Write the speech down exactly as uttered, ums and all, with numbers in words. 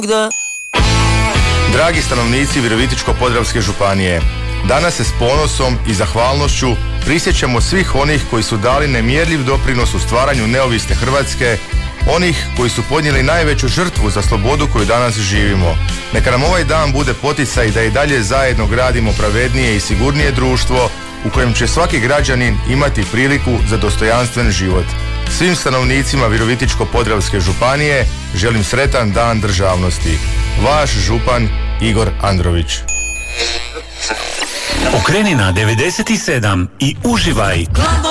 Dragi stanovnici Virovitičko-podravske županije, danas se s ponosom i zahvalnošću prisjećamo svih onih koji su dali nemjerljiv doprinos u stvaranju neovisne Hrvatske, onih koji su podnijeli najveću žrtvu za slobodu koju danas živimo. Neka nam ovaj dan bude poticaj da i dalje zajedno gradimo pravednije i sigurnije društvo u kojem će svaki građanin imati priliku za dostojanstven život. Svim stanovnicima Virovitičko-podravske županije želim sretan dan državnosti. Vaš župan Igor Andrović. Okreni na devedeset sedam i uživaj.